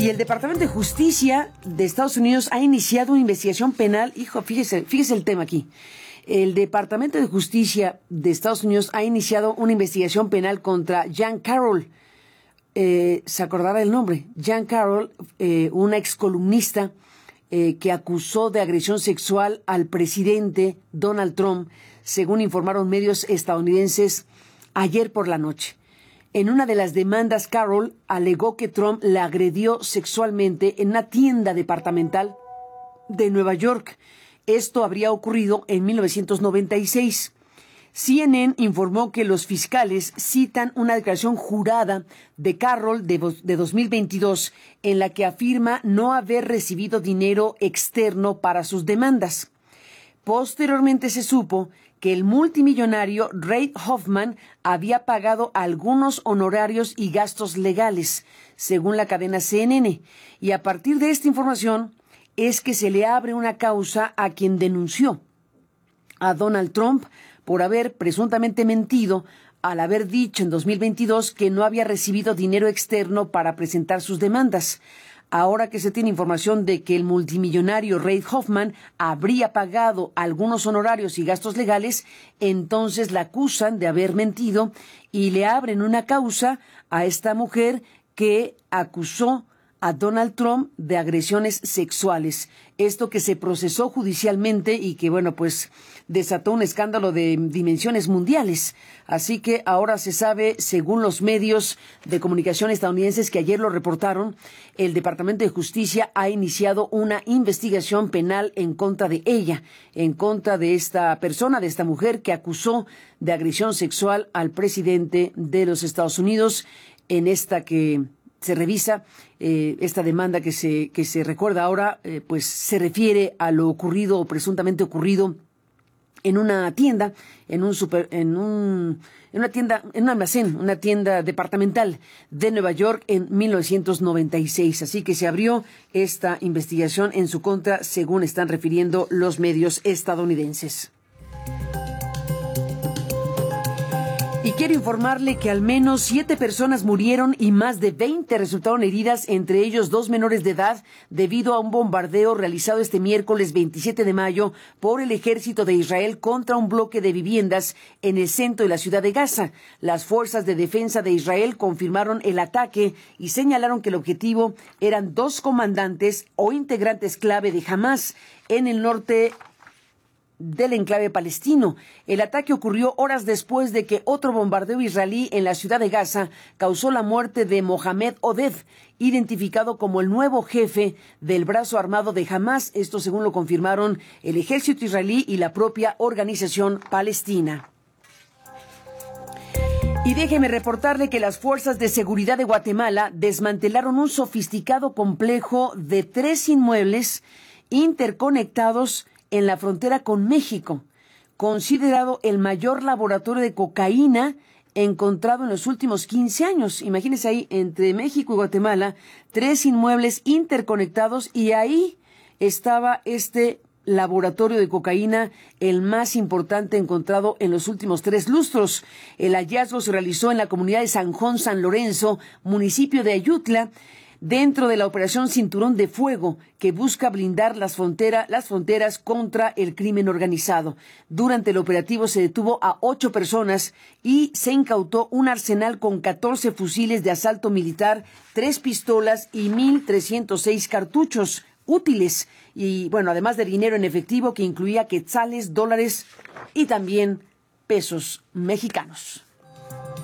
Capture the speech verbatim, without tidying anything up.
Y el Departamento de Justicia de Estados Unidos ha iniciado una investigación penal. Hijo, fíjese, fíjese el tema aquí. El Departamento de Justicia de Estados Unidos ha iniciado una investigación penal contra Jean Carroll. Eh, ¿Se acordará el nombre? Jean Carroll, eh, una excolumnista eh, que acusó de agresión sexual al presidente Donald Trump, según informaron medios estadounidenses ayer por la noche. En una de las demandas, Carroll alegó que Trump la agredió sexualmente en una tienda departamental de Nueva York. Esto habría ocurrido en mil novecientos noventa y seis. C N N informó que los fiscales citan una declaración jurada de Carroll de, de dos mil veintidós en la que afirma no haber recibido dinero externo para sus demandas. Posteriormente se supo que el multimillonario Reid Hoffman había pagado algunos honorarios y gastos legales, según la cadena C N N, y a partir de esta información es que se le abre una causa a quien denunció a Donald Trump por haber presuntamente mentido al haber dicho en dos mil veintidós que no había recibido dinero externo para presentar sus demandas. Ahora que se tiene información de que el multimillonario Reid Hoffman habría pagado algunos honorarios y gastos legales, entonces la acusan de haber mentido y le abren una causa a esta mujer que acusó a Donald Trump de agresiones sexuales. Esto que se procesó judicialmente y que, bueno, pues desató un escándalo de dimensiones mundiales. Así que ahora se sabe, según los medios de comunicación estadounidenses que ayer lo reportaron, el Departamento de Justicia ha iniciado una investigación penal en contra de ella, en contra de esta persona, de esta mujer que acusó de agresión sexual al presidente de los Estados Unidos, en esta que se revisa. Eh, esta demanda que se que se recuerda ahora, eh, pues se refiere a lo ocurrido o presuntamente ocurrido en una tienda, en un super, en un, en una tienda, en un almacén, una tienda departamental de Nueva York en mil novecientos noventa y seis. Así que se abrió esta investigación en su contra, según están refiriendo los medios estadounidenses. Y quiero informarle que al menos siete personas murieron y más de veinte resultaron heridas, entre ellos dos menores de edad, debido a un bombardeo realizado este miércoles veintisiete de mayo por el ejército de Israel contra un bloque de viviendas en el centro de la ciudad de Gaza. Las fuerzas de defensa de Israel confirmaron el ataque y señalaron que el objetivo eran dos comandantes o integrantes clave de Hamás en el norte del enclave palestino. El ataque ocurrió horas después de que otro bombardeo israelí en la ciudad de Gaza causó la muerte de Mohamed Oded, identificado como el nuevo jefe del brazo armado de Hamás. Esto según lo confirmaron el ejército israelí y la propia organización palestina. Y déjeme reportarle que las fuerzas de seguridad de Guatemala desmantelaron un sofisticado complejo de tres inmuebles interconectados en la frontera con México, considerado el mayor laboratorio de cocaína encontrado en los últimos quince años. Imagínense ahí, entre México y Guatemala, tres inmuebles interconectados, y ahí estaba este laboratorio de cocaína, el más importante encontrado en los últimos tres lustros. El hallazgo se realizó en la comunidad de San Juan San Lorenzo, municipio de Ayutla, dentro de la operación Cinturón de Fuego, que busca blindar las, frontera, las fronteras contra el crimen organizado. Durante el operativo se detuvo a ocho personas y se incautó un arsenal con catorce fusiles de asalto militar, tres pistolas y mil trescientos seis cartuchos útiles. Y bueno, además de dinero en efectivo que incluía quetzales, dólares y también pesos mexicanos.